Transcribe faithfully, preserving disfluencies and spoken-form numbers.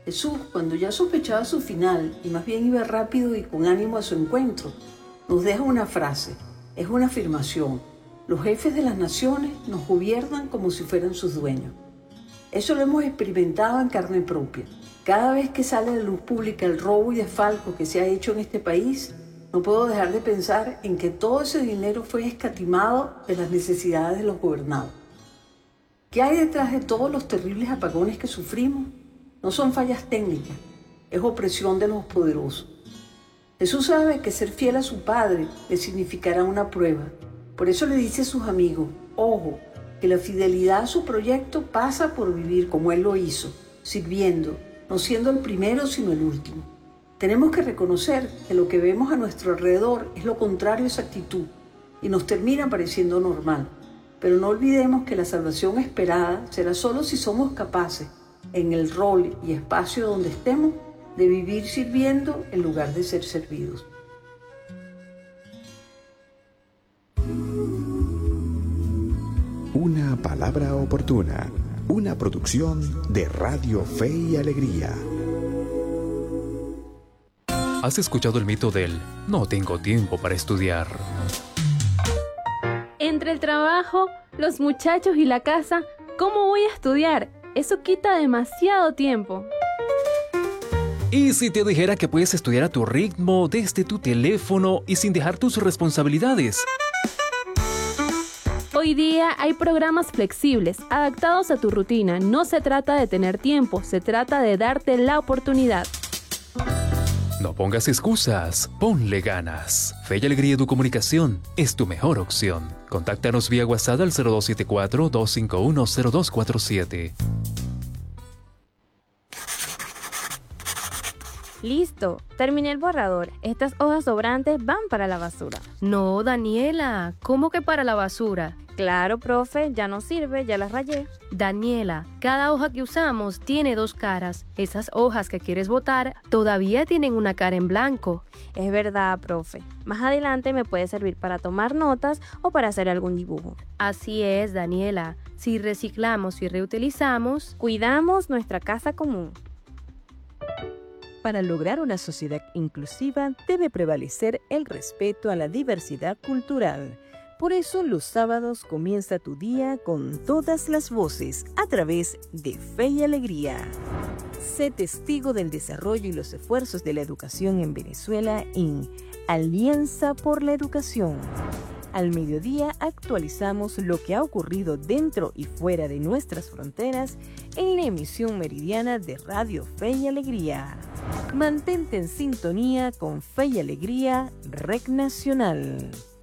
Jesús, cuando ya sospechaba su final y más bien iba rápido y con ánimo a su encuentro, nos deja una frase, es una afirmación. Los jefes de las naciones nos gobiernan como si fueran sus dueños. Eso lo hemos experimentado en carne propia. Cada vez que sale a la luz pública el robo y desfalco que se ha hecho en este país, no puedo dejar de pensar en que todo ese dinero fue escatimado de las necesidades de los gobernados. ¿Qué hay detrás de todos los terribles apagones que sufrimos? No son fallas técnicas, es opresión de los poderosos. Jesús sabe que ser fiel a su Padre le significará una prueba. Por eso le dice a sus amigos, ojo, que la fidelidad a su proyecto pasa por vivir como Él lo hizo, sirviendo, no siendo el primero sino el último. Tenemos que reconocer que lo que vemos a nuestro alrededor es lo contrario a esa actitud y nos termina pareciendo normal. Pero no olvidemos que la salvación esperada será solo si somos capaces, en el rol y espacio donde estemos, de vivir sirviendo en lugar de ser servidos. Una palabra oportuna, una producción de Radio Fe y Alegría. ¿Has escuchado el mito del no tengo tiempo para estudiar? Entre el trabajo, los muchachos y la casa, ¿cómo voy a estudiar? Eso quita demasiado tiempo. ¿Y si te dijera que puedes estudiar a tu ritmo, desde tu teléfono y sin dejar tus responsabilidades? Hoy día hay programas flexibles, adaptados a tu rutina. No se trata de tener tiempo, se trata de darte la oportunidad. No pongas excusas, ponle ganas. Fe y Alegría Tu Comunicación es tu mejor opción. Contáctanos vía WhatsApp al cero dos siete cuatro, dos cinco uno, cero dos cuatro siete. Listo, terminé el borrador. Estas hojas sobrantes van para la basura. No, Daniela, ¿cómo que para la basura? Claro, profe, ya no sirve, ya las rayé. Daniela, cada hoja que usamos tiene dos caras. Esas hojas que quieres botar todavía tienen una cara en blanco. Es verdad, profe. Más adelante me puede servir para tomar notas o para hacer algún dibujo. Así es, Daniela. Si reciclamos y reutilizamos, cuidamos nuestra casa común. Para lograr una sociedad inclusiva debe prevalecer el respeto a la diversidad cultural. Por eso los sábados comienza tu día con todas las voces a través de Fe y Alegría. Sé testigo del desarrollo y los esfuerzos de la educación en Venezuela en Alianza por la Educación. Al mediodía actualizamos lo que ha ocurrido dentro y fuera de nuestras fronteras en la emisión meridiana de Radio Fe y Alegría. Mantente en sintonía con Fe y Alegría, Red Nacional.